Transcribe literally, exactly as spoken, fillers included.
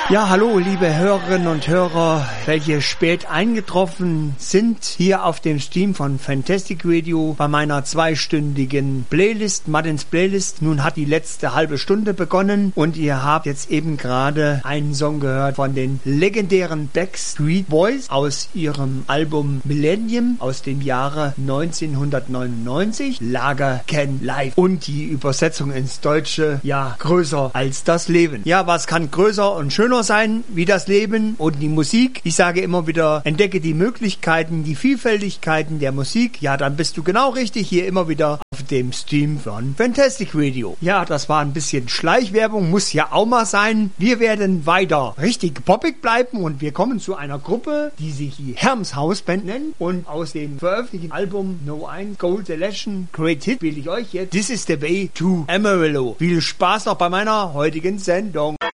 Ja, hallo liebe Hörerinnen und Hörer, welche spät eingetroffen sind hier auf dem Stream von Fantastic Radio bei meiner zweistündigen Playlist, Martins Playlist. Nun hat die letzte halbe Stunde begonnen und ihr habt jetzt eben gerade einen Song gehört von den legendären Backstreet Boys aus ihrem Album Millennium aus dem Jahre neunzehnhundertneunundneunzig, Lager Ken Live. Und die Übersetzung ins Deutsche, ja, größer als das Leben. Ja, was kann größer und schöner sein wie das Leben und die Musik? Ich sage immer wieder, entdecke die Möglichkeiten, die Vielfältigkeiten der Musik. Ja, dann bist du genau richtig hier immer wieder auf dem Stream von Fantastic Radio. Ja, das war ein bisschen Schleichwerbung, muss ja auch mal sein. Wir werden weiter richtig poppig bleiben und wir kommen zu einer Gruppe, die sich die Herms House Band nennt und aus dem veröffentlichten Album No eins Gold Selection Great Hit will ich euch jetzt This is the Way to Amarillo. Viel Spaß noch bei meiner heutigen Sendung.